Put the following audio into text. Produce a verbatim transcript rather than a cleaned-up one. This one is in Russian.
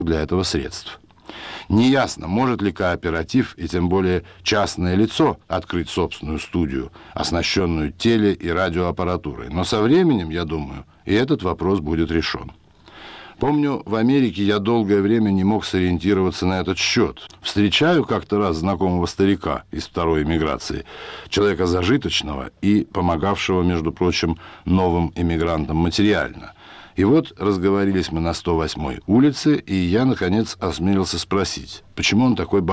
для этого средств. Неясно, может ли кооператив и тем более частное лицо открыть собственную студию, оснащенную теле- и радиоаппаратурой. Но со временем, я думаю, и этот вопрос будет решен. Помню, в Америке я долгое время не мог сориентироваться на этот счет. Встречаю как-то раз знакомого старика из второй эмиграции, человека зажиточного и помогавшего, между прочим, новым эмигрантам материально. И вот разговорились мы на сто восьмой улице, и я, наконец, осмелился спросить, почему он такой богатый.